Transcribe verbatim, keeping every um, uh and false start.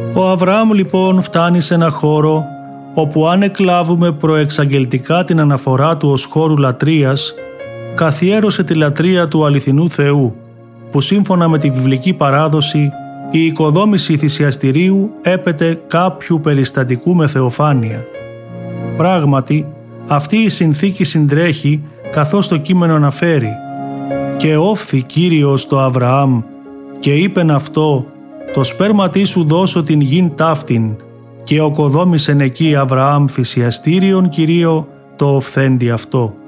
Ο Αβραάμ λοιπόν φτάνει σε ένα χώρο όπου αν εκλάβουμε προεξαγγελτικά την αναφορά του ως χώρου λατρείας, καθιέρωσε τη λατρεία του αληθινού Θεού, που σύμφωνα με τη βιβλική παράδοση η οικοδόμηση θυσιαστηρίου έπεται κάποιου περιστατικού με θεοφάνεια. Πράγματι, αυτή η συνθήκη συντρέχει καθώς το κείμενο αναφέρει «Και όφθη Κύριος το Αβραάμ και είπεν αυτό, το σπέρματί σου δώσω την γην ταύτην, και οκοδόμησεν εκεί Αβραάμ θυσιαστήριον Κυρίω το οφθέντη αυτό».